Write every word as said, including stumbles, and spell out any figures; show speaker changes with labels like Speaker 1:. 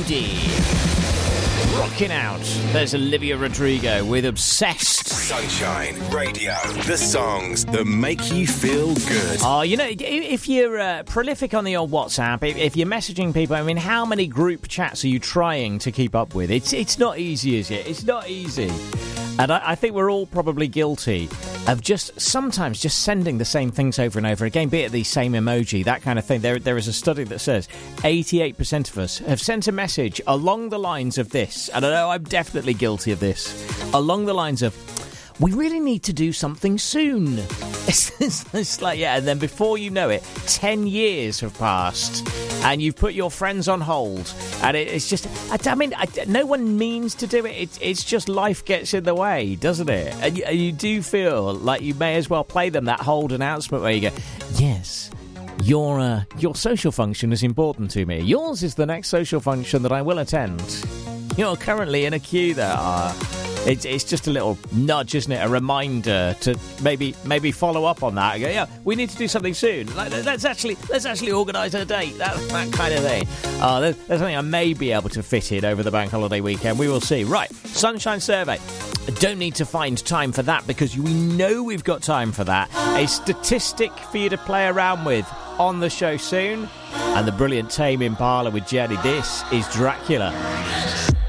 Speaker 1: D. Rocking out. There's Olivia Rodrigo with Obsessed.
Speaker 2: Sunshine Radio. The songs that make you feel good.
Speaker 1: Oh, you know, if you're uh, prolific on the old WhatsApp, if, if you're messaging people, I mean, how many group chats are you trying to keep up with? It's it's not easy, is it? It's not easy. And I, I think we're all probably guilty of just sometimes just sending the same things over and over again, be it the same emoji, that kind of thing. There, there is a study that says eighty-eight percent of us have sent a message along the lines of this, and I know I'm definitely guilty of this, along the lines of, we really need to do something soon. It's, it's, it's like, yeah, and then before you know it, ten years have passed, and you've put your friends on hold, and it, it's just, I, I mean, I, no one means to do it. It's, it's just life gets in the way, doesn't it? And you, and you do feel like you may as well play them that hold announcement where you go, yes, your uh, your social function is important to me. Yours is the next social function that I will attend. You're currently in a queue there. Uh, It's it's just a little nudge, isn't it? A reminder to maybe maybe follow up on that. Go, yeah, we need to do something soon. Like, let's actually let's actually organise a date. That that kind of thing. Uh, there's, there's something I may be able to fit in over the bank holiday weekend. We will see. Right, Sunshine Survey. Don't need to find time for that because we know we've got time for that. A statistic for you to play around with on the show soon. And the brilliant Tame Impala with Jenny. This is Dracula.